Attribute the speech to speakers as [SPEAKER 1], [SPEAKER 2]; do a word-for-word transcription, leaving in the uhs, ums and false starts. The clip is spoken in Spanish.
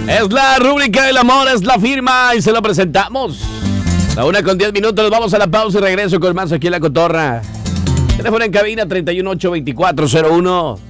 [SPEAKER 1] Es la rúbrica El amor es la firma y se lo presentamos. La una con diez minutos, nos vamos a la pausa y regreso con más aquí en La Cotorra. Teléfono en cabina treinta y uno ocho veinticuatro cero uno.